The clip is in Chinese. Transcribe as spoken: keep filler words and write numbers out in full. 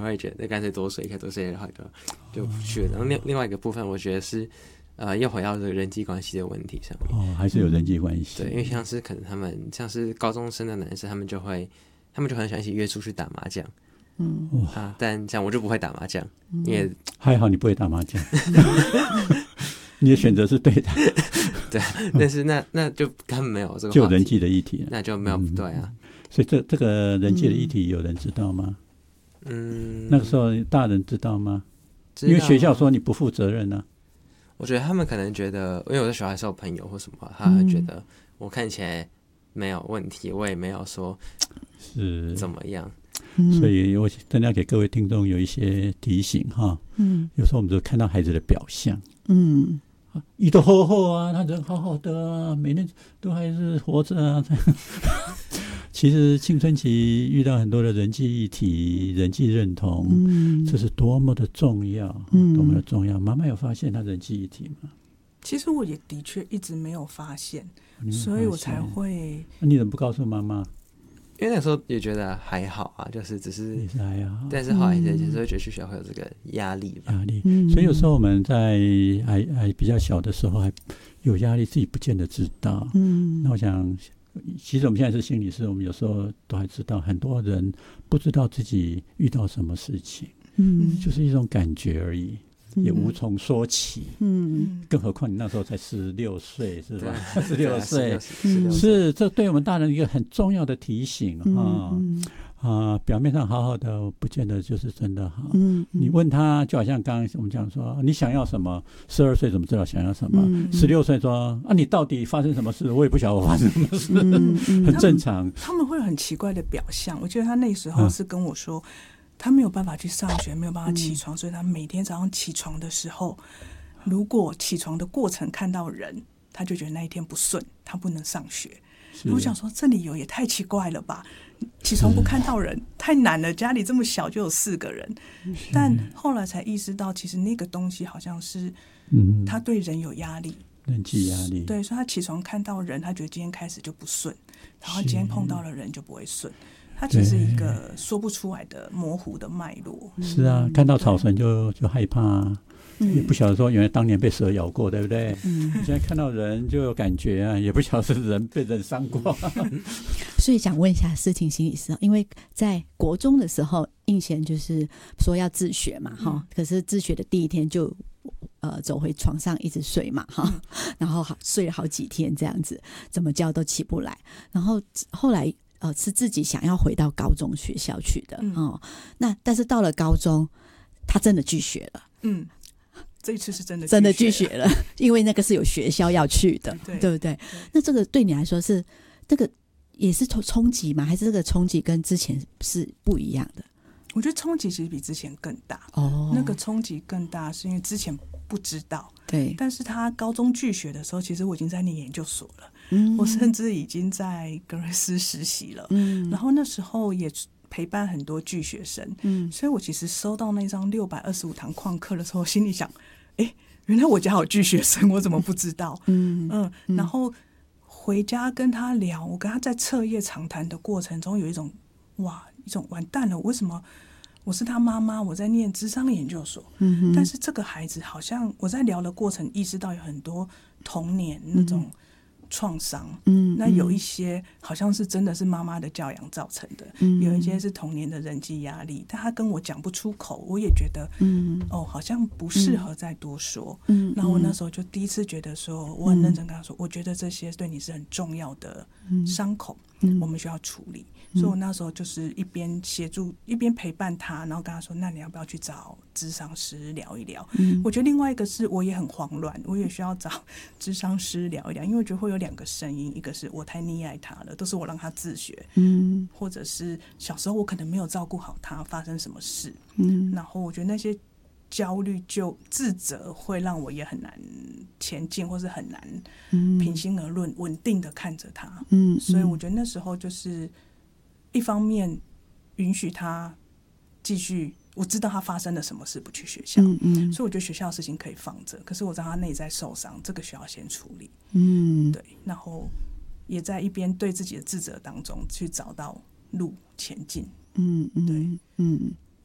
会觉得干脆多睡，可以多睡的话就就不去了。然后另另外一个部分，我觉得是呃，又回到这个人际关系的问题上面。 哦，还是有人际关系。 对，因为像是可能他们像是高中生的男生，他们就会他们就很喜欢一起约出去打麻将。嗯啊，但这样我就不会打麻将，嗯、因为还好你不会打麻将，你的选择是对的。 对，但是那那就根本没有这个就人际的议题， 那就没有、嗯、对啊。 所以这这个人际的议题有人知道吗？嗯，那个时候大人知道吗？因为学校说你不负责任啊。 我觉得他们可能觉得，因为我在学校还是有朋友或什么，他会觉得我看起来没有问题，我也没有说是怎么样。 所以我真的要给各位听众有一些提醒哈。嗯，有时候我们就看到孩子的表象，嗯，你都好好啊，他人好好的啊，每天都还是活着啊。其实青春期遇到很多的人际议题、人际认同，嗯，这是多么的重要，嗯，多么的重要。妈妈有发现他人际议题吗？ 其实我也的确一直没有发现，所以我才会。 那你怎么不告诉妈妈？ 因为那时候也觉得还好啊，就是只是也是还好， 但是后来其实会觉得去学校会有这个压力吧， 压力。所以有时候我们在还还比较小的时候还有压力，自己不见得知道。嗯，那我想，其实我们现在是心理师，我们有时候都还知道，很多人不知道自己遇到什么事情，嗯，就是一种感觉而已。也无从说起，嗯，更何况你那时候才十六岁，是吧？十六岁，是这对我们大人一个很重要的提醒啊！嗯啊，表面上好好的，不见得就是真的好。嗯，你问他，就好像刚刚我们讲说，你想要什么？十二岁怎么知道想要什么？十六岁说啊，你到底发生什么事？我也不晓得我发生什么事，嗯、很正常他。他们会有很奇怪的表象。我觉得他那时候是跟我说。啊他没有办法去上学，没有办法起床，嗯、所以他每天早上起床的时候，如果起床的过程看到人，他就觉得那一天不顺，他不能上学。我想说，这理由也太奇怪了吧？起床不看到人太难了，家里这么小就有四个人。但后来才意识到，其实那个东西好像是他对人有压力， 人际压力。 对，所以他起床看到人，他觉得今天开始就不顺，然后今天碰到了人就不会顺。它其实是一个说不出来的模糊的脉络。 是啊，看到草绳就就害怕、啊嗯、也不晓得说原来当年被蛇咬过，对不对？嗯，现在看到人就有感觉啊，也不晓得是人被人伤过。 所以想问一下思婷心理师，因为在国中的时候，应贤就是说要自学嘛，哈、嗯，可是自学的第一天就。呃，走回床上一直睡嘛，哈，然后好睡了好几天这样子，怎么叫都起不来。然后后来呃是自己想要回到高中学校去的，嗯、哦，那但是到了高中，他真的拒学了， 嗯，这一次是真的真的拒学了，因为那个是有学校要去的，对, 对不对？对那这个对你来说是这个也是冲击吗？还是这个冲击跟之前是不一样的？ 我觉得冲击其实比之前更大哦，那个冲击更大是因为之前不知道， 对， 但是他高中拒学的时候，其实我已经在念研究所了，嗯，我甚至已经在格瑞斯实习了，嗯，然后那时候也陪伴很多拒学生，嗯，所以我其实收到那张六百二十五堂旷课的时候，心里想，哎，原来我家有拒学生，我怎么不知道？嗯嗯，然后回家跟他聊，我跟他在彻夜长谈的过程中，有一种哇，一种完蛋了，为什么？我是他妈妈，我在念諮商研究所，嗯，但是这个孩子好像我在聊的过程意识到有很多童年那种创伤，嗯，那有一些好像是真的是妈妈的教养造成的，嗯，有一些是童年的人际压力，但他跟我讲不出口，我也觉得，嗯，哦，好像不适合再多说，嗯，那我那时候就第一次觉得说，我很认真跟他说，我觉得这些对你是很重要的伤口，嗯，我们需要处理。所以我那时候就是一边协助一边陪伴他，然后跟他说那你要不要去找諮商师聊一聊，嗯，我觉得另外一个是我也很慌乱，我也需要找諮商师聊一聊，因为我觉得会有两个声音，一个是我太溺爱他了，都是我让他自学，嗯，或者是小时候我可能没有照顾好他，发生什么事，嗯，然后我觉得那些焦虑就自责会让我也很难前进，或是很难平心而论稳定的看着他，嗯，所以我觉得那时候就是一方面允许他继续，我知道他发生了什么事不去学校，嗯嗯，所以我觉得学校的事情可以放着，可是我知道他内在受伤，这个需要先处理，嗯，对，然后也在一边对自己的自责当中去找到路前进，嗯，对， 嗯，